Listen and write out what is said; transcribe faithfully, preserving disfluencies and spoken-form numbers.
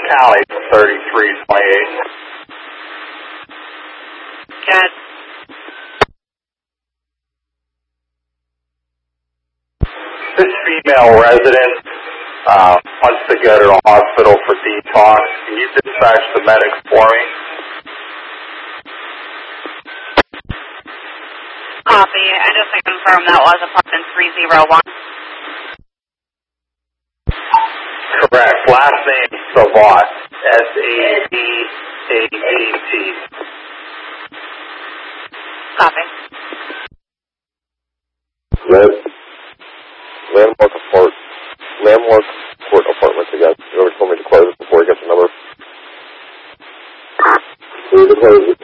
Cali thirty-three twenty-eight. Good. This female resident uh, wants to go to the hospital for detox. Can you dispatch the medics for me? Copy. I just to confirm that was apartment three oh one. Correct. Last name Savat. S A V A A T. Copy. Land, landmark apart, landmark court apartments again. You always told me to close it before I get the number. So you close